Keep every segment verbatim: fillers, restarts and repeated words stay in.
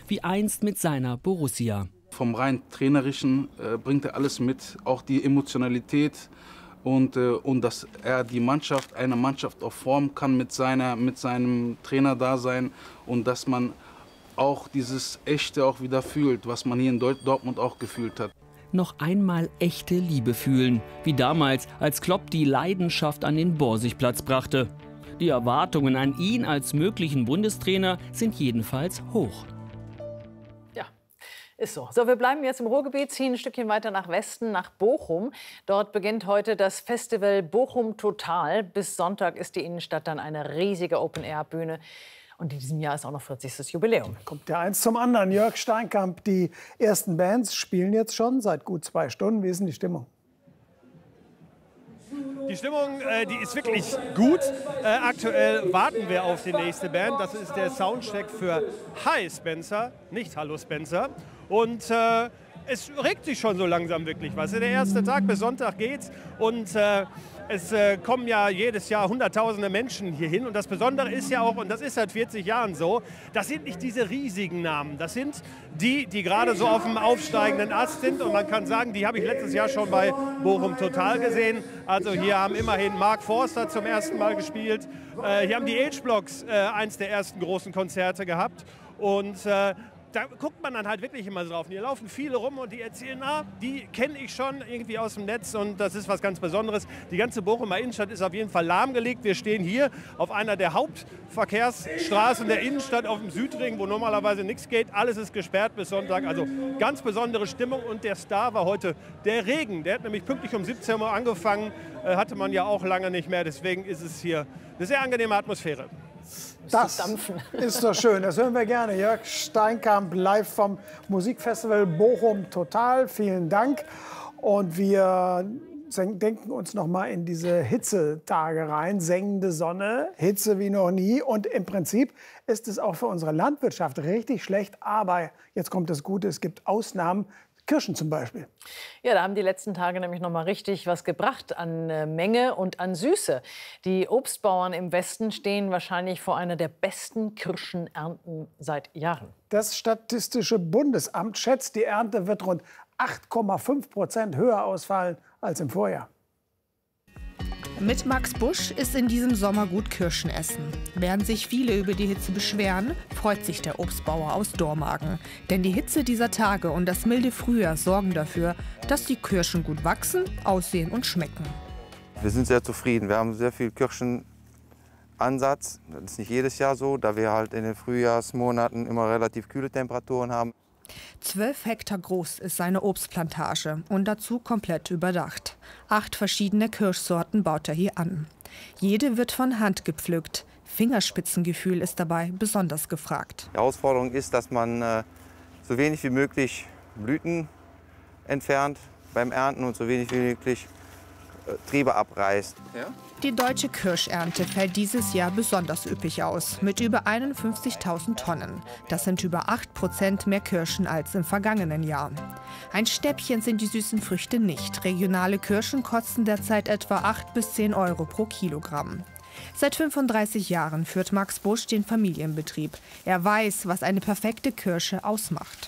wie einst mit seiner Borussia. Vom rein trainerischen äh, bringt er alles mit, auch die Emotionalität und, äh, und dass er die Mannschaft, eine Mannschaft auch formen kann mit, seiner, mit seinem Trainerdasein und dass man auch dieses Echte auch wieder fühlt, was man hier in Dortmund auch gefühlt hat. Noch einmal echte Liebe fühlen, wie damals, als Klopp die Leidenschaft an den Borsigplatz brachte. Die Erwartungen an ihn als möglichen Bundestrainer sind jedenfalls hoch. Ja, ist so. So, wir bleiben jetzt im Ruhrgebiet, ziehen ein Stückchen weiter nach Westen, nach Bochum. Dort beginnt heute das Festival Bochum Total. Bis Sonntag ist die Innenstadt dann eine riesige Open-Air-Bühne. Und in diesem Jahr ist auch noch vierzigstes Jubiläum. Kommt ja eins zum anderen. Jörg Steinkamp, die ersten Bands spielen jetzt schon seit gut zwei Stunden. Wie ist denn die Stimmung? Die Stimmung, äh, die ist wirklich gut. Äh, aktuell warten wir auf die nächste Band. Das ist der Soundcheck für Hi Spencer, nicht Hallo Spencer. Und äh, es regt sich schon so langsam wirklich was. Der erste Tag bis Sonntag geht's und äh, es äh, kommen ja jedes Jahr hunderttausende Menschen hier hin. Und das Besondere ist ja auch, und das ist seit vierzig Jahren so, das sind nicht diese riesigen Namen. Das sind die, die gerade so auf dem aufsteigenden Ast sind. Und man kann sagen, die habe ich letztes Jahr schon bei Bochum Total gesehen. Also hier haben immerhin Mark Forster zum ersten Mal gespielt. Äh, hier haben die H-Blocks äh, eins der ersten großen Konzerte gehabt. Und äh, da guckt man dann halt wirklich immer drauf. Und hier laufen viele rum und die erzählen, ah, die kenne ich schon irgendwie aus dem Netz und das ist was ganz Besonderes. Die ganze Bochumer Innenstadt ist auf jeden Fall lahmgelegt. Wir stehen hier auf einer der Hauptverkehrsstraßen der Innenstadt auf dem Südring, wo normalerweise nichts geht. Alles ist gesperrt bis Sonntag. Also ganz besondere Stimmung und der Star war heute der Regen. Der hat nämlich pünktlich um siebzehn Uhr angefangen. Äh, hatte man ja auch lange nicht mehr. Deswegen ist es hier eine sehr angenehme Atmosphäre. Das ist doch schön, das hören wir gerne. Jörg Steinkamp live vom Musikfestival Bochum Total. Vielen Dank. Und wir denken uns noch mal in diese Hitzetage rein. Sengende Sonne, Hitze wie noch nie. Und im Prinzip ist es auch für unsere Landwirtschaft richtig schlecht. Aber jetzt kommt das Gute, es gibt Ausnahmen. Kirschen zum Beispiel. Ja, da haben die letzten Tage nämlich noch mal richtig was gebracht an äh, Menge und an Süße. Die Obstbauern im Westen stehen wahrscheinlich vor einer der besten Kirschenernten seit Jahren. Das Statistische Bundesamt schätzt, die Ernte wird rund acht Komma fünf Prozent höher ausfallen als im Vorjahr. Mit Max Busch ist in diesem Sommer gut Kirschen essen. Während sich viele über die Hitze beschweren, freut sich der Obstbauer aus Dormagen. Denn die Hitze dieser Tage und das milde Frühjahr sorgen dafür, dass die Kirschen gut wachsen, aussehen und schmecken. Wir sind sehr zufrieden. Wir haben sehr viel Kirschenansatz. Das ist nicht jedes Jahr so, da wir halt in den Frühjahrsmonaten immer relativ kühle Temperaturen haben. Zwölf Hektar groß ist seine Obstplantage und dazu komplett überdacht. Acht verschiedene Kirschsorten baut er hier an. Jede wird von Hand gepflückt. Fingerspitzengefühl ist dabei besonders gefragt. Die Herausforderung ist, dass man äh, so wenig wie möglich Blüten entfernt beim Ernten und so wenig wie möglich äh, Triebe abreißt. Ja? Die deutsche Kirschernte fällt dieses Jahr besonders üppig aus, mit über einundfünfzigtausend Tonnen. Das sind über acht Prozent mehr Kirschen als im vergangenen Jahr. Ein Stäbchen sind die süßen Früchte nicht. Regionale Kirschen kosten derzeit etwa acht bis zehn Euro pro Kilogramm. Seit fünfunddreißig Jahren führt Max Busch den Familienbetrieb. Er weiß, was eine perfekte Kirsche ausmacht.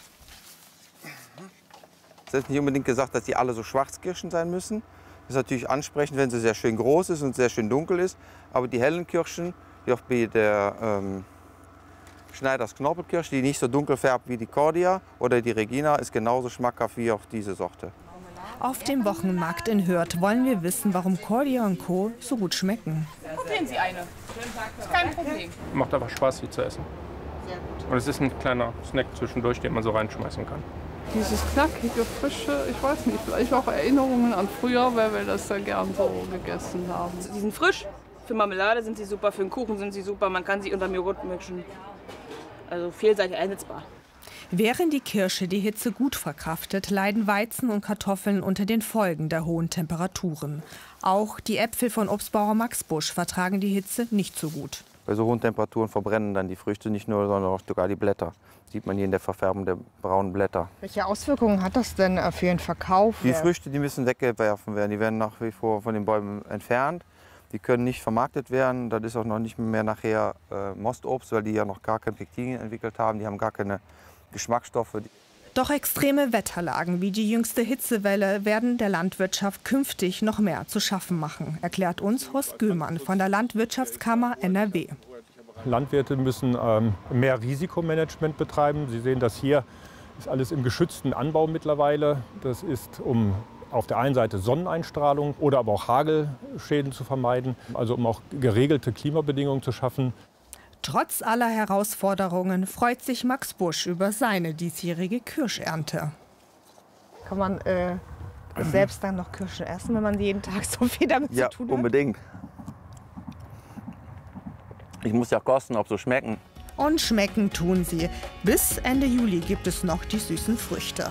Es ist nicht unbedingt gesagt, dass die alle so Schwarzkirschen sein müssen. Das ist natürlich ansprechend, wenn sie sehr schön groß ist und sehr schön dunkel ist. Aber die hellen Kirschen, wie auch bei der ähm, Schneiders Knorpelkirsche, die nicht so dunkel färbt wie die Cordia oder die Regina, ist genauso schmackhaft wie auch diese Sorte. Auf dem Wochenmarkt in Hürth wollen wir wissen, warum Cordia und Co. so gut schmecken. Probieren Sie eine. Ist kein Problem. Macht einfach Spaß, sie zu essen. Sehr gut. Und es ist ein kleiner Snack zwischendurch, den man so reinschmeißen kann. Dieses knackige, frische, ich weiß nicht, vielleicht auch Erinnerungen an früher, weil wir das da gern so gegessen haben. Sie sind frisch, für Marmelade sind sie super, für den Kuchen sind sie super, man kann sie unter dem Joghurt mischen. Also vielseitig einsetzbar. Während die Kirsche die Hitze gut verkraftet, leiden Weizen und Kartoffeln unter den Folgen der hohen Temperaturen. Auch die Äpfel von Obstbauer Max Busch vertragen die Hitze nicht so gut. Bei so hohen Temperaturen verbrennen dann die Früchte nicht nur, sondern auch sogar die Blätter. Das sieht man hier in der Verfärbung der braunen Blätter. Welche Auswirkungen hat das denn für den Verkauf? Die Früchte, die müssen weggeworfen werden. Die werden nach wie vor von den Bäumen entfernt. Die können nicht vermarktet werden. Das ist auch noch nicht mehr nachher äh, Mostobst, weil die ja noch gar kein Pektin entwickelt haben. Die haben gar keine Geschmacksstoffe. Doch extreme Wetterlagen wie die jüngste Hitzewelle werden der Landwirtschaft künftig noch mehr zu schaffen machen, erklärt uns Horst Gühlmann von der Landwirtschaftskammer N R W. Landwirte müssen ähm, mehr Risikomanagement betreiben. Sie sehen, dass hier ist alles im geschützten Anbau mittlerweile. Das ist, um auf der einen Seite Sonneneinstrahlung oder aber auch Hagelschäden zu vermeiden, also um auch geregelte Klimabedingungen zu schaffen. Trotz aller Herausforderungen freut sich Max Busch über seine diesjährige Kirschernte. Kann man äh, selbst dann noch Kirschen essen, wenn man jeden Tag so viel damit ja, zu tun hat? Ja, unbedingt. Ich muss ja kosten, ob sie schmecken. Und schmecken tun sie. Bis Ende Juli gibt es noch die süßen Früchte.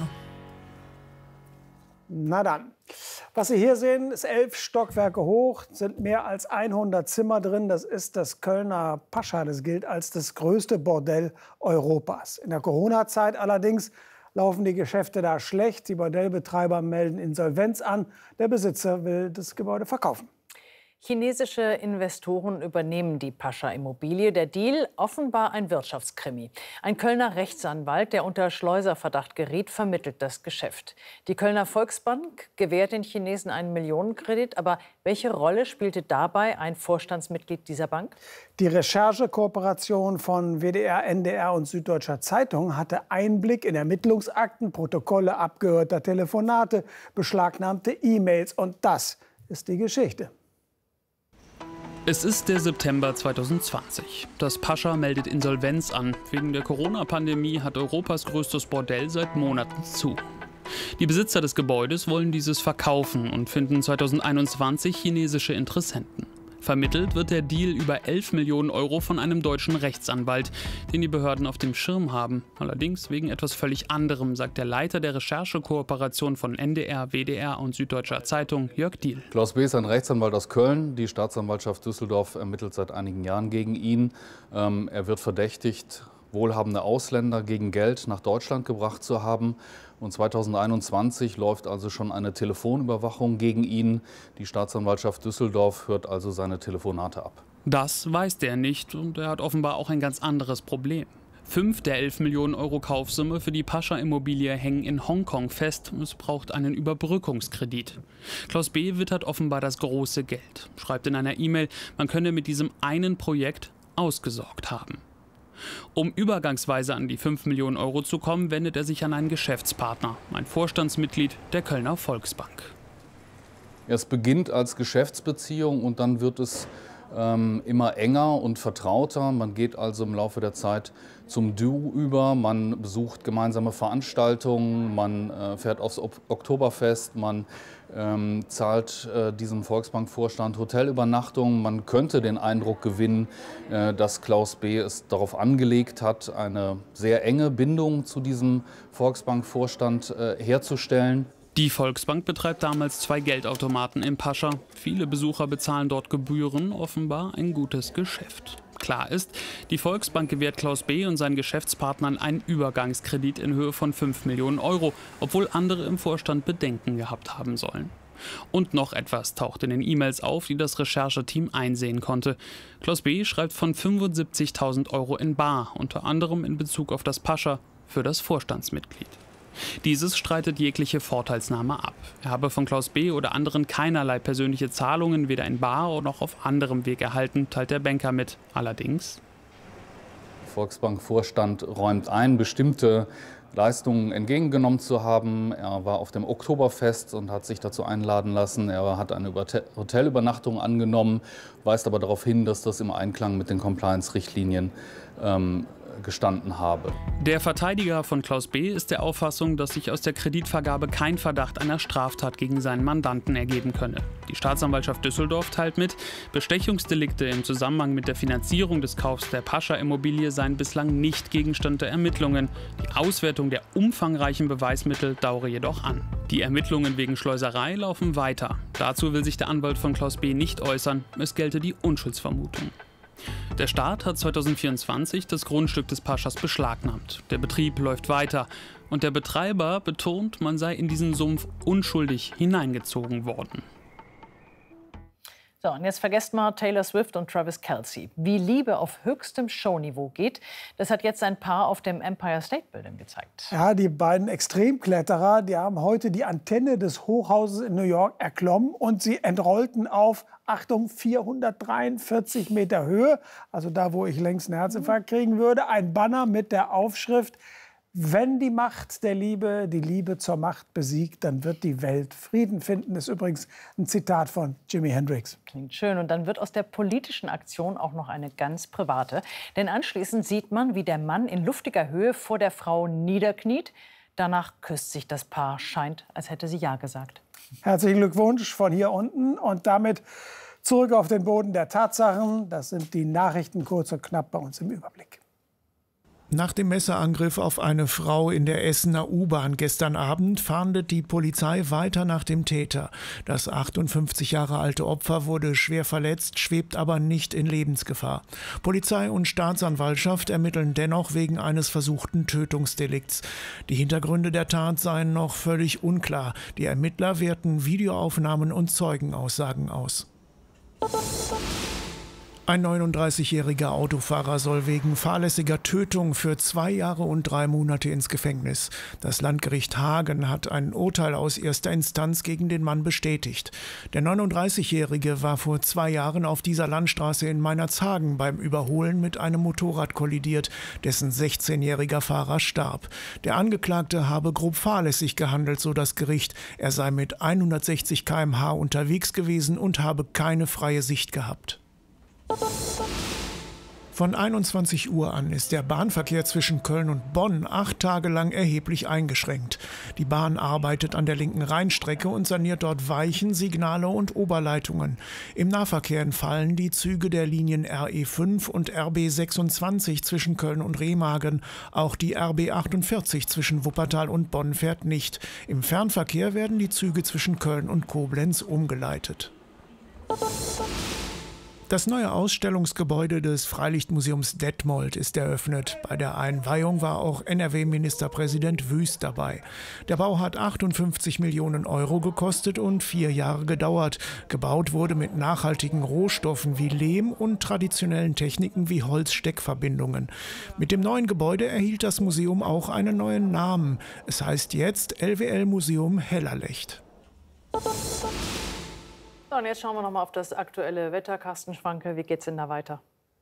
Na dann, was Sie hier sehen, ist elf Stockwerke hoch, sind mehr als hundert Zimmer drin. Das ist das Kölner Pascha, das gilt als das größte Bordell Europas. In der Corona-Zeit allerdings laufen die Geschäfte da schlecht. Die Bordellbetreiber melden Insolvenz an. Der Besitzer will das Gebäude verkaufen. Chinesische Investoren übernehmen die Pascha-Immobilie. Der Deal offenbar ein Wirtschaftskrimi. Ein Kölner Rechtsanwalt, der unter Schleuserverdacht geriet, vermittelt das Geschäft. Die Kölner Volksbank gewährt den Chinesen einen Millionenkredit. Aber welche Rolle spielte dabei ein Vorstandsmitglied dieser Bank? Die Recherchekooperation von W D R, N D R und Süddeutscher Zeitung hatte Einblick in Ermittlungsakten, Protokolle abgehörter Telefonate, beschlagnahmte E-Mails. Und das ist die Geschichte. Es ist der September zweitausendzwanzig. Das Pascha meldet Insolvenz an. Wegen der Corona-Pandemie hat Europas größtes Bordell seit Monaten zu. Die Besitzer des Gebäudes wollen dieses verkaufen und finden zweitausendeinundzwanzig chinesische Interessenten. Vermittelt wird der Deal über elf Millionen Euro von einem deutschen Rechtsanwalt, den die Behörden auf dem Schirm haben. Allerdings wegen etwas völlig anderem, sagt der Leiter der Recherchekooperation von N D R, W D R und Süddeutscher Zeitung, Jörg Diehl. Klaus B. ist ein Rechtsanwalt aus Köln. Die Staatsanwaltschaft Düsseldorf ermittelt seit einigen Jahren gegen ihn. Ähm, er wird verdächtigt, wohlhabende Ausländer gegen Geld nach Deutschland gebracht zu haben. Und zweitausendeinundzwanzig läuft also schon eine Telefonüberwachung gegen ihn. Die Staatsanwaltschaft Düsseldorf hört also seine Telefonate ab. Das weiß der nicht und er hat offenbar auch ein ganz anderes Problem. Fünf der elf Millionen Euro Kaufsumme für die Pascha-Immobilie hängen in Hongkong fest. Es braucht einen Überbrückungskredit. Klaus B. wittert offenbar das große Geld. Schreibt in einer E-Mail, man könne mit diesem einen Projekt ausgesorgt haben. Um übergangsweise an die fünf Millionen Euro zu kommen, wendet er sich an einen Geschäftspartner, ein Vorstandsmitglied der Kölner Volksbank. Es beginnt als Geschäftsbeziehung und dann wird es ähm, immer enger und vertrauter. Man geht also im Laufe der Zeit zum Du über, man besucht gemeinsame Veranstaltungen, man äh, fährt aufs Oktoberfest, man ähm, zahlt äh, diesem Volksbankvorstand Hotelübernachtungen. Man könnte den Eindruck gewinnen, äh, dass Klaus B. es darauf angelegt hat, eine sehr enge Bindung zu diesem Volksbankvorstand äh, herzustellen. Die Volksbank betreibt damals zwei Geldautomaten im Pascha. Viele Besucher bezahlen dort Gebühren, offenbar ein gutes Geschäft. Klar ist, die Volksbank gewährt Klaus B. und seinen Geschäftspartnern einen Übergangskredit in Höhe von fünf Millionen Euro, obwohl andere im Vorstand Bedenken gehabt haben sollen. Und noch etwas taucht in den E-Mails auf, die das Rechercheteam einsehen konnte. Klaus B. schreibt von fünfundsiebzigtausend Euro in bar, unter anderem in Bezug auf das Pascha für das Vorstandsmitglied. Dieses streitet jegliche Vorteilsnahme ab. Er habe von Klaus B. oder anderen keinerlei persönliche Zahlungen, weder in bar noch auf anderem Weg erhalten, teilt der Banker mit. Allerdings: Der Volksbank-Vorstand räumt ein, bestimmte Leistungen entgegengenommen zu haben. Er war auf dem Oktoberfest und hat sich dazu einladen lassen. Er hat eine Hotelübernachtung angenommen, weist aber darauf hin, dass das im Einklang mit den Compliance-Richtlinien ähm, gestanden habe. Der Verteidiger von Klaus B. ist der Auffassung, dass sich aus der Kreditvergabe kein Verdacht einer Straftat gegen seinen Mandanten ergeben könne. Die Staatsanwaltschaft Düsseldorf teilt mit, Bestechungsdelikte im Zusammenhang mit der Finanzierung des Kaufs der Pascha-Immobilie seien bislang nicht Gegenstand der Ermittlungen. Die Auswertung der umfangreichen Beweismittel dauere jedoch an. Die Ermittlungen wegen Schleuserei laufen weiter. Dazu will sich der Anwalt von Klaus B. nicht äußern. Es gelte die Unschuldsvermutung. Der Staat hat zweitausendvierundzwanzig das Grundstück des Paschas beschlagnahmt. Der Betrieb läuft weiter und der Betreiber betont, man sei in diesen Sumpf unschuldig hineingezogen worden. So, und jetzt vergesst mal Taylor Swift und Travis Kelce. Wie Liebe auf höchstem Showniveau geht, das hat jetzt ein Paar auf dem Empire State Building gezeigt. Ja, die beiden Extremkletterer, die haben heute die Antenne des Hochhauses in New York erklommen und sie entrollten auf, Achtung, vierhundertdreiundvierzig Meter Höhe, also da, wo ich längst einen Herzinfarkt kriegen würde, ein Banner mit der Aufschrift: Wenn die Macht der Liebe die Liebe zur Macht besiegt, dann wird die Welt Frieden finden. Das ist übrigens ein Zitat von Jimi Hendrix. Klingt schön. Und dann wird aus der politischen Aktion auch noch eine ganz private. Denn anschließend sieht man, wie der Mann in luftiger Höhe vor der Frau niederkniet. Danach küsst sich das Paar. Scheint, als hätte sie Ja gesagt. Herzlichen Glückwunsch von hier unten. Und damit zurück auf den Boden der Tatsachen. Das sind die Nachrichten kurz und knapp bei uns im Überblick. Nach dem Messerangriff auf eine Frau in der Essener U-Bahn gestern Abend fahndet die Polizei weiter nach dem Täter. Das achtundfünfzig Jahre alte Opfer wurde schwer verletzt, schwebt aber nicht in Lebensgefahr. Polizei und Staatsanwaltschaft ermitteln dennoch wegen eines versuchten Tötungsdelikts. Die Hintergründe der Tat seien noch völlig unklar. Die Ermittler werten Videoaufnahmen und Zeugenaussagen aus. Ein neununddreißigjähriger Autofahrer soll wegen fahrlässiger Tötung für zwei Jahre und drei Monate ins Gefängnis. Das Landgericht Hagen hat ein Urteil aus erster Instanz gegen den Mann bestätigt. Der neununddreißigjährige war vor zwei Jahren auf dieser Landstraße in Meinerzhagen beim Überholen mit einem Motorrad kollidiert, dessen sechzehnjähriger Fahrer starb. Der Angeklagte habe grob fahrlässig gehandelt, so das Gericht. Er sei mit hundertsechzig Kilometer pro Stunde unterwegs gewesen und habe keine freie Sicht gehabt. Von einundzwanzig Uhr an ist der Bahnverkehr zwischen Köln und Bonn acht Tage lang erheblich eingeschränkt. Die Bahn arbeitet an der linken Rheinstrecke und saniert dort Weichen, Signale und Oberleitungen. Im Nahverkehr entfallen die Züge der Linien R E fünf und R B sechsundzwanzig zwischen Köln und Remagen. Auch die R B achtundvierzig zwischen Wuppertal und Bonn fährt nicht. Im Fernverkehr werden die Züge zwischen Köln und Koblenz umgeleitet. Das neue Ausstellungsgebäude des Freilichtmuseums Detmold ist eröffnet. Bei der Einweihung war auch N R W-Ministerpräsident Wüst dabei. Der Bau hat achtundfünfzig Millionen Euro gekostet und vier Jahre gedauert. Gebaut wurde mit nachhaltigen Rohstoffen wie Lehm und traditionellen Techniken wie Holzsteckverbindungen. Mit dem neuen Gebäude erhielt das Museum auch einen neuen Namen. Es heißt jetzt L W L-Museum Hellerlecht. Und jetzt schauen wir noch mal auf das aktuelle Wetter. Carsten Schwanke, wie geht's denn da weiter?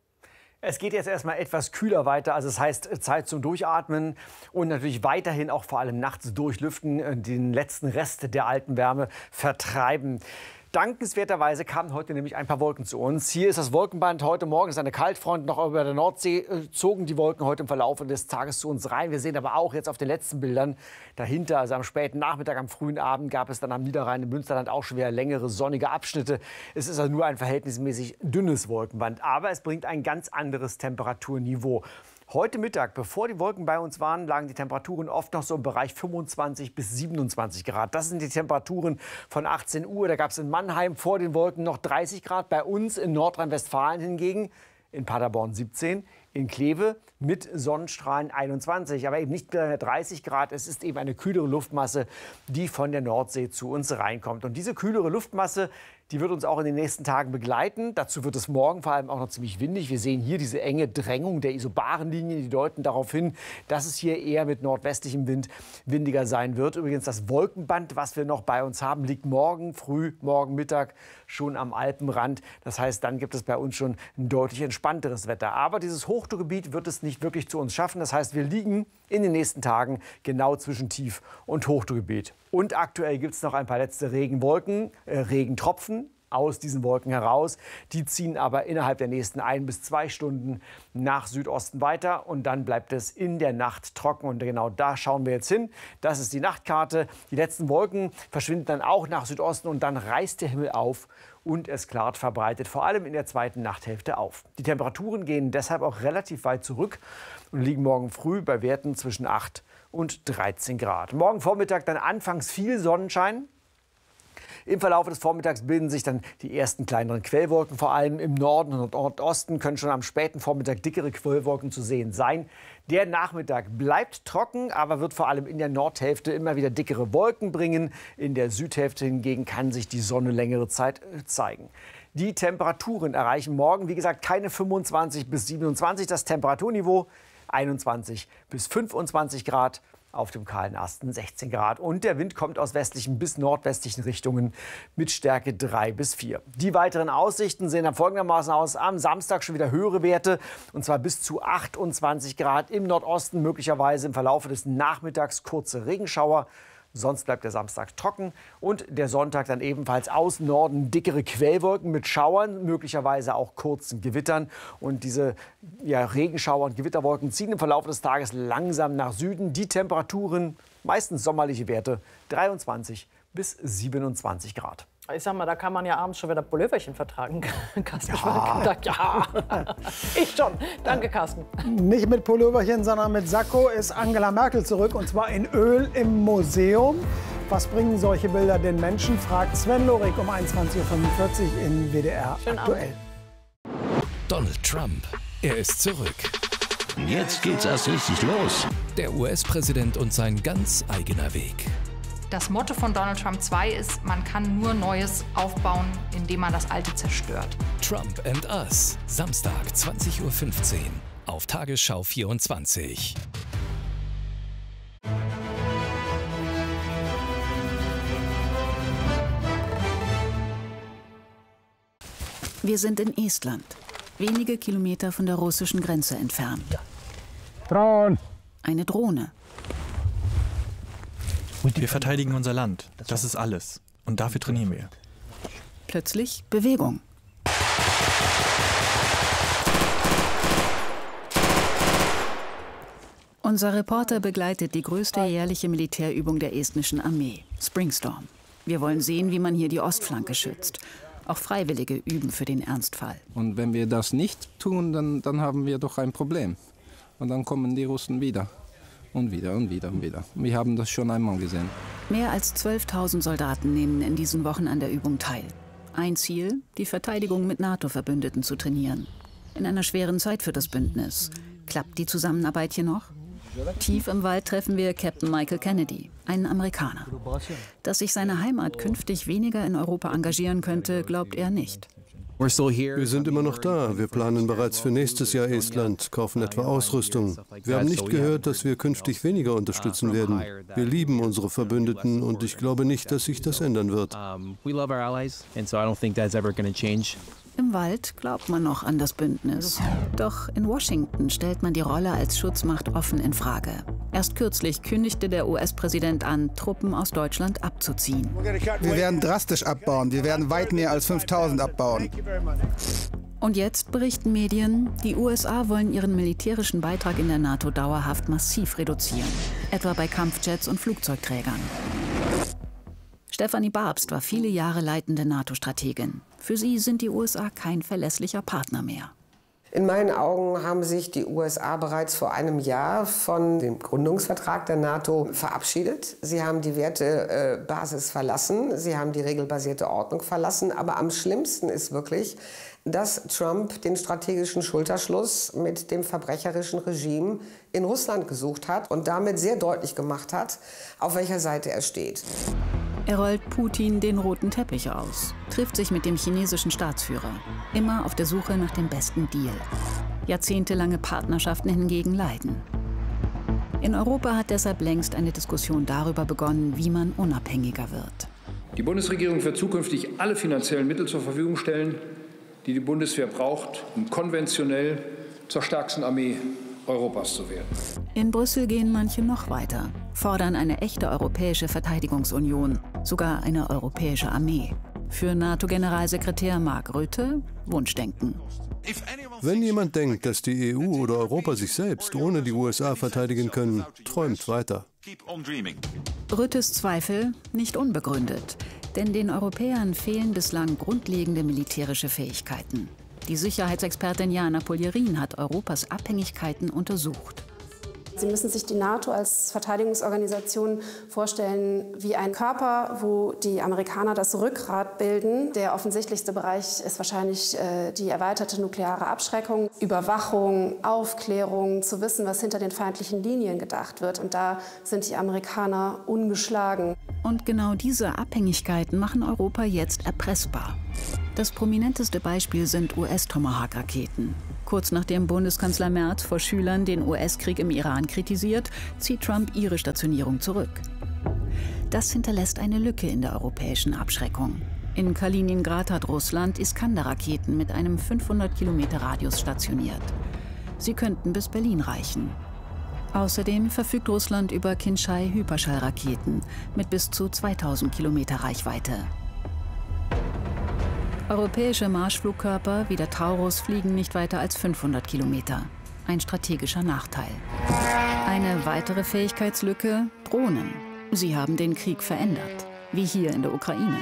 Es geht jetzt erstmal etwas kühler weiter, also es heißt Zeit zum Durchatmen und natürlich weiterhin auch vor allem nachts durchlüften, den letzten Rest der alten Wärme vertreiben. Dankenswerterweise kamen heute nämlich ein paar Wolken zu uns. Hier ist das Wolkenband. Heute Morgen ist eine Kaltfront noch über der Nordsee. Äh, zogen die Wolken heute im Verlauf des Tages zu uns rein. Wir sehen aber auch jetzt auf den letzten Bildern dahinter, also am späten Nachmittag, am frühen Abend, gab es dann am Niederrhein im Münsterland auch schon wieder längere sonnige Abschnitte. Es ist also nur ein verhältnismäßig dünnes Wolkenband. Aber es bringt ein ganz anderes Temperaturniveau. Heute Mittag, bevor die Wolken bei uns waren, lagen die Temperaturen oft noch so im Bereich fünfundzwanzig bis siebenundzwanzig Grad. Das sind die Temperaturen von achtzehn Uhr. Da gab es in Mannheim vor den Wolken noch dreißig Grad. Bei uns in Nordrhein-Westfalen hingegen in Paderborn siebzehn, in Kleve mit Sonnenstrahlen einundzwanzig, aber eben nicht mehr dreißig Grad. Es ist eben eine kühlere Luftmasse, die von der Nordsee zu uns reinkommt. Und diese kühlere Luftmasse, die wird uns auch in den nächsten Tagen begleiten. Dazu wird es morgen vor allem auch noch ziemlich windig. Wir sehen hier diese enge Drängung der Isobarenlinien, die deuten darauf hin, dass es hier eher mit nordwestlichem Wind windiger sein wird. Übrigens das Wolkenband, was wir noch bei uns haben, liegt morgen früh, morgen Mittag schon am Alpenrand. Das heißt, dann gibt es bei uns schon ein deutlich entspannteres Wetter. Aber dieses Hochdruckgebiet wird es nicht wirklich zu uns schaffen. Das heißt, wir liegen in den nächsten Tagen genau zwischen Tief- und Hochdruckgebiet. Und aktuell gibt es noch ein paar letzte Regenwolken, äh, Regentropfen aus diesen Wolken heraus. Die ziehen aber innerhalb der nächsten ein bis zwei Stunden nach Südosten weiter. Und dann bleibt es in der Nacht trocken. Und genau da schauen wir jetzt hin. Das ist die Nachtkarte. Die letzten Wolken verschwinden dann auch nach Südosten. Und dann reißt der Himmel auf und es klart verbreitet, vor allem in der zweiten Nachthälfte auf. Die Temperaturen gehen deshalb auch relativ weit zurück und liegen morgen früh bei Werten zwischen acht und dreizehn Grad. Morgen Vormittag dann anfangs viel Sonnenschein. Im Verlauf des Vormittags bilden sich dann die ersten kleineren Quellwolken. Vor allem im Norden und Nordosten können schon am späten Vormittag dickere Quellwolken zu sehen sein. Der Nachmittag bleibt trocken, aber wird vor allem in der Nordhälfte immer wieder dickere Wolken bringen. In der Südhälfte hingegen kann sich die Sonne längere Zeit zeigen. Die Temperaturen erreichen morgen, wie gesagt, keine fünfundzwanzig bis siebenundzwanzig. Das Temperaturniveau einundzwanzig bis fünfundzwanzig Grad. Auf dem kahlen Asten sechzehn Grad. Und der Wind kommt aus westlichen bis nordwestlichen Richtungen mit Stärke drei bis vier. Die weiteren Aussichten sehen dann folgendermaßen aus. Am Samstag schon wieder höhere Werte, und zwar bis zu achtundzwanzig Grad. Im Nordosten möglicherweise im Verlauf des Nachmittags kurze Regenschauer. Sonst bleibt der Samstag trocken und der Sonntag dann ebenfalls aus Norden dickere Quellwolken mit Schauern, möglicherweise auch kurzen Gewittern. Und diese ja, Regenschauer und Gewitterwolken ziehen im Verlauf des Tages langsam nach Süden. Die Temperaturen, meistens sommerliche Werte, dreiundzwanzig bis siebenundzwanzig Grad. Ich sag mal, da kann man ja abends schon wieder Pulloverchen vertragen. Carsten Ja. ja. Ich schon. Danke, Carsten. Nicht mit Pulloverchen, sondern mit Sakko ist Angela Merkel zurück, und zwar in Öl im Museum. Was bringen solche Bilder den Menschen, fragt Sven Lorik um einundzwanzig Uhr fünfundvierzig in W D R Schönen aktuell. Donald Trump, er ist zurück. Jetzt geht's erst richtig los. Der U S-Präsident und sein ganz eigener Weg. Das Motto von Donald Trump zwei ist, man kann nur Neues aufbauen, indem man das Alte zerstört. Trump and Us, Samstag zwanzig Uhr fünfzehn auf Tagesschau vierundzwanzig. Wir sind in Estland, wenige Kilometer von der russischen Grenze entfernt. Drohne. Eine Drohne. Wir verteidigen unser Land. Das ist alles. Und dafür trainieren wir. Plötzlich Bewegung. Unser Reporter begleitet die größte jährliche Militärübung der estnischen Armee, Springstorm. Wir wollen sehen, wie man hier die Ostflanke schützt. Auch Freiwillige üben für den Ernstfall. Und wenn wir das nicht tun, dann, dann haben wir doch ein Problem. Und dann kommen die Russen wieder. Und wieder und wieder und wieder. Wir haben das schon einmal gesehen. Mehr als zwölftausend Soldaten nehmen in diesen Wochen an der Übung teil. Ein Ziel, die Verteidigung mit NATO-Verbündeten zu trainieren. In einer schweren Zeit für das Bündnis. Klappt die Zusammenarbeit hier noch? Tief im Wald treffen wir Captain Michael Kennedy, einen Amerikaner. Dass sich seine Heimat künftig weniger in Europa engagieren könnte, glaubt er nicht. Wir sind immer noch da. Wir planen bereits für nächstes Jahr Estland, kaufen etwa Ausrüstung. Wir haben nicht gehört, dass wir künftig weniger unterstützen werden. Wir lieben unsere Verbündeten und ich glaube nicht, dass sich das ändern wird. Im Wald glaubt man noch an das Bündnis. Doch in Washington stellt man die Rolle als Schutzmacht offen in Frage. Erst kürzlich kündigte der U S-Präsident an, Truppen aus Deutschland abzuziehen. Wir werden drastisch abbauen. Wir werden weit mehr als fünftausend abbauen. Und jetzt berichten Medien, die U S A wollen ihren militärischen Beitrag in der NATO dauerhaft massiv reduzieren. Etwa bei Kampfjets und Flugzeugträgern. Stefanie Barbst war viele Jahre leitende NATO-Strategin. Für sie sind die U S A kein verlässlicher Partner mehr. In meinen Augen haben sich die U S A bereits vor einem Jahr von dem Gründungsvertrag der NATO verabschiedet. Sie haben die Wertebasis verlassen, sie haben die regelbasierte Ordnung verlassen. Aber am schlimmsten ist wirklich, dass Trump den strategischen Schulterschluss mit dem verbrecherischen Regime in Russland gesucht hat und damit sehr deutlich gemacht hat, auf welcher Seite er steht. Er rollt Putin den roten Teppich aus, trifft sich mit dem chinesischen Staatsführer, immer auf der Suche nach dem besten Deal. Jahrzehntelange Partnerschaften hingegen leiden. In Europa hat deshalb längst eine Diskussion darüber begonnen, wie man unabhängiger wird. Die Bundesregierung wird zukünftig alle finanziellen Mittel zur Verfügung stellen, die die Bundeswehr braucht, um konventionell zur stärksten Armee Europas zu werden. In Brüssel gehen manche noch weiter, fordern eine echte europäische Verteidigungsunion, sogar eine europäische Armee. Für NATO-Generalsekretär Mark Rutte Wunschdenken. Wenn jemand denkt, dass die E U oder Europa sich selbst ohne die U S A verteidigen können, träumt weiter. Rüttes Zweifel nicht unbegründet, denn den Europäern fehlen bislang grundlegende militärische Fähigkeiten. Die Sicherheitsexpertin Jana Poljerin hat Europas Abhängigkeiten untersucht. Sie müssen sich die NATO als Verteidigungsorganisation vorstellen wie ein Körper, wo die Amerikaner das Rückgrat bilden. Der offensichtlichste Bereich ist wahrscheinlich äh, die erweiterte nukleare Abschreckung, Überwachung, Aufklärung, zu wissen, was hinter den feindlichen Linien gedacht wird. Und da sind die Amerikaner ungeschlagen. Und genau diese Abhängigkeiten machen Europa jetzt erpressbar. Das prominenteste Beispiel sind U S-Tomahawk-Raketen. Kurz nachdem Bundeskanzler Merz vor Schülern den U S-Krieg im Iran kritisiert, zieht Trump ihre Stationierung zurück. Das hinterlässt eine Lücke in der europäischen Abschreckung. In Kaliningrad hat Russland Iskander-Raketen mit einem fünfhundert Kilometer Radius stationiert. Sie könnten bis Berlin reichen. Außerdem verfügt Russland über Kinzhal-Hyperschallraketen mit bis zu zweitausend Kilometer Reichweite. Europäische Marschflugkörper wie der Taurus fliegen nicht weiter als fünfhundert Kilometer. Ein strategischer Nachteil. Eine weitere Fähigkeitslücke: Drohnen. Sie haben den Krieg verändert, wie hier in der Ukraine.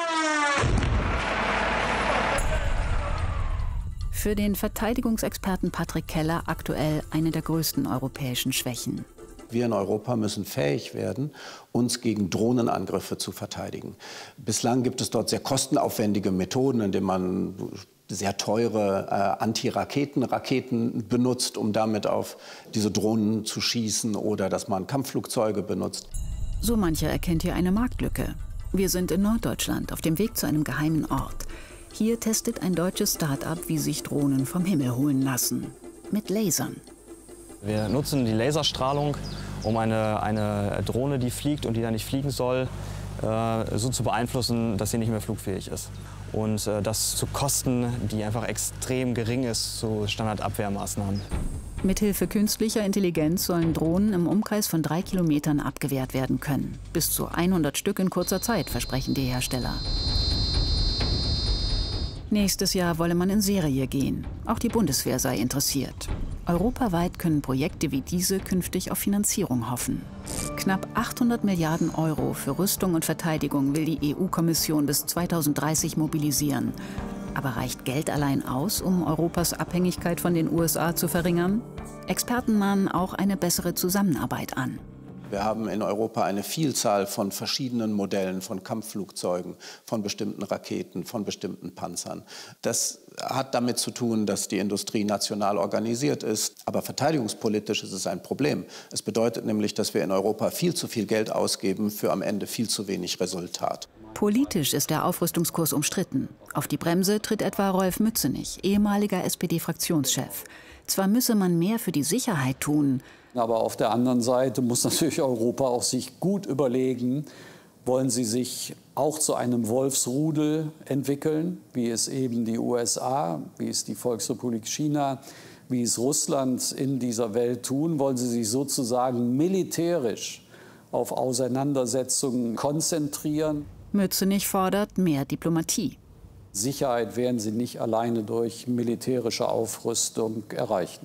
Für den Verteidigungsexperten Patrick Keller aktuell eine der größten europäischen Schwächen. Wir in Europa müssen fähig werden, uns gegen Drohnenangriffe zu verteidigen. Bislang gibt es dort sehr kostenaufwendige Methoden, indem man sehr teure äh, Anti-Raketen-Raketen benutzt, um damit auf diese Drohnen zu schießen, oder dass man Kampfflugzeuge benutzt. So mancher erkennt hier eine Marktlücke. Wir sind in Norddeutschland auf dem Weg zu einem geheimen Ort. Hier testet ein deutsches Start-up, wie sich Drohnen vom Himmel holen lassen. Mit Lasern. Wir nutzen die Laserstrahlung, um eine, eine Drohne, die fliegt und die da nicht fliegen soll, äh, so zu beeinflussen, dass sie nicht mehr flugfähig ist. Und äh, das zu Kosten, die einfach extrem gering ist, zu Standardabwehrmaßnahmen. Mithilfe künstlicher Intelligenz sollen Drohnen im Umkreis von drei Kilometern abgewehrt werden können. Bis zu hundert Stück in kurzer Zeit, versprechen die Hersteller. Nächstes Jahr wolle man in Serie gehen. Auch die Bundeswehr sei interessiert. Europaweit können Projekte wie diese künftig auf Finanzierung hoffen. Knapp achthundert Milliarden Euro für Rüstung und Verteidigung will die E U-Kommission bis zweitausenddreißig mobilisieren. Aber reicht Geld allein aus, um Europas Abhängigkeit von den U S A zu verringern? Experten mahnen auch eine bessere Zusammenarbeit an. Wir haben in Europa eine Vielzahl von verschiedenen Modellen von Kampfflugzeugen, von bestimmten Raketen, von bestimmten Panzern. Das hat damit zu tun, dass die Industrie national organisiert ist. Aber verteidigungspolitisch ist es ein Problem. Es bedeutet nämlich, dass wir in Europa viel zu viel Geld ausgeben für am Ende viel zu wenig Resultat. Politisch ist der Aufrüstungskurs umstritten. Auf die Bremse tritt etwa Rolf Mützenich, ehemaliger S P D-Fraktionschef. Zwar müsse man mehr für die Sicherheit tun, aber auf der anderen Seite muss natürlich Europa auch sich gut überlegen, wollen sie sich auch zu einem Wolfsrudel entwickeln, wie es eben die U S A, wie es die Volksrepublik China, wie es Russland in dieser Welt tun, wollen sie sich sozusagen militärisch auf Auseinandersetzungen konzentrieren. Mützenich fordert mehr Diplomatie. Sicherheit werden sie nicht alleine durch militärische Aufrüstung erreichen.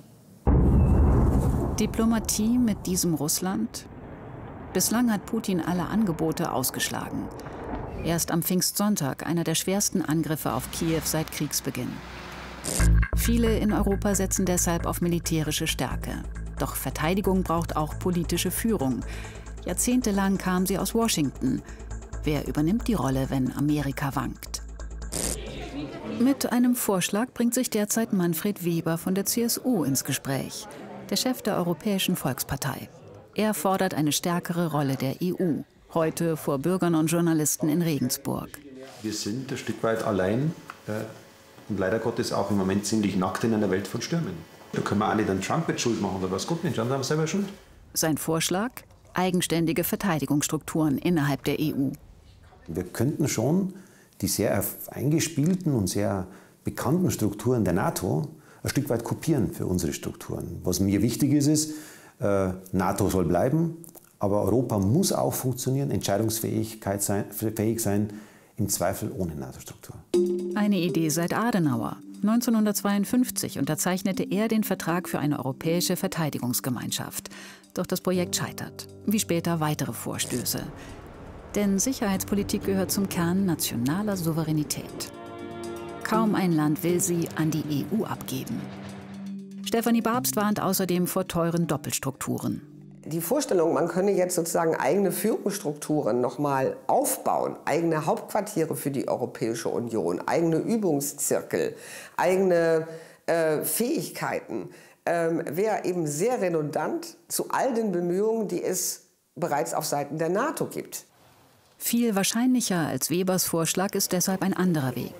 Diplomatie mit diesem Russland? Bislang hat Putin alle Angebote ausgeschlagen. Erst am Pfingstsonntag einer der schwersten Angriffe auf Kiew seit Kriegsbeginn. Viele in Europa setzen deshalb auf militärische Stärke. Doch Verteidigung braucht auch politische Führung. Jahrzehntelang kam sie aus Washington. Wer übernimmt die Rolle, wenn Amerika wankt? Mit einem Vorschlag bringt sich derzeit Manfred Weber von der C S U ins Gespräch, der Chef der Europäischen Volkspartei. Er fordert eine stärkere Rolle der E U, heute vor Bürgern und Journalisten in Regensburg. Wir sind ein Stück weit allein äh, und leider Gottes auch im Moment ziemlich nackt in einer Welt von Stürmen. Da können wir auch nicht einen Trump mit Schuld machen oder was. Gut, Mensch, dann haben wir selber Schuld. Sein Vorschlag? Eigenständige Verteidigungsstrukturen innerhalb der E U. Wir könnten schon die sehr eingespielten und sehr bekannten Strukturen der NATO ein Stück weit kopieren für unsere Strukturen. Was mir wichtig ist, ist, äh, NATO soll bleiben, aber Europa muss auch funktionieren, entscheidungsfähig sein, fähig sein, im Zweifel ohne NATO-Struktur. Eine Idee seit Adenauer. neunzehnhundertzweiundfünfzig unterzeichnete er den Vertrag für eine europäische Verteidigungsgemeinschaft. Doch das Projekt scheitert, wie später weitere Vorstöße. Denn Sicherheitspolitik gehört zum Kern nationaler Souveränität. Kaum ein Land will sie an die E U abgeben. Stefanie Babst warnt außerdem vor teuren Doppelstrukturen. Die Vorstellung, man könne jetzt sozusagen eigene Führungsstrukturen noch mal aufbauen, eigene Hauptquartiere für die Europäische Union, eigene Übungszirkel, eigene äh, Fähigkeiten, äh, wäre eben sehr redundant zu all den Bemühungen, die es bereits auf Seiten der NATO gibt. Viel wahrscheinlicher als Webers Vorschlag ist deshalb ein anderer Weg.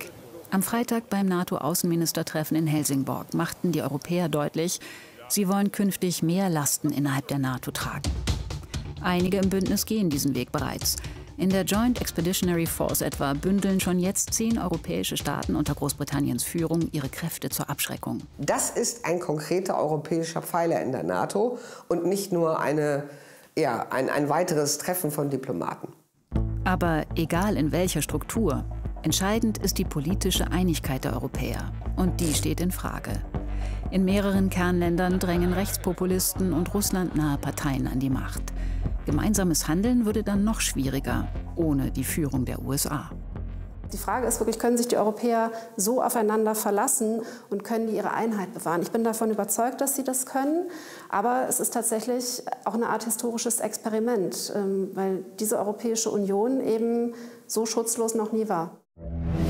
Am Freitag beim NATO-Außenministertreffen in Helsingborg machten die Europäer deutlich, sie wollen künftig mehr Lasten innerhalb der NATO tragen. Einige im Bündnis gehen diesen Weg bereits. In der Joint Expeditionary Force etwa bündeln schon jetzt zehn europäische Staaten unter Großbritanniens Führung ihre Kräfte zur Abschreckung. Das ist ein konkreter europäischer Pfeiler in der NATO und nicht nur eine, ja, ein, ein weiteres Treffen von Diplomaten. Aber egal in welcher Struktur, entscheidend ist die politische Einigkeit der Europäer. Und die steht in Frage. In mehreren Kernländern drängen Rechtspopulisten und russlandnahe Parteien an die Macht. Gemeinsames Handeln würde dann noch schwieriger, ohne die Führung der U S A. Die Frage ist wirklich, können sich die Europäer so aufeinander verlassen und können die ihre Einheit bewahren? Ich bin davon überzeugt, dass sie das können, aber es ist tatsächlich auch eine Art historisches Experiment, weil diese Europäische Union eben so schutzlos noch nie war.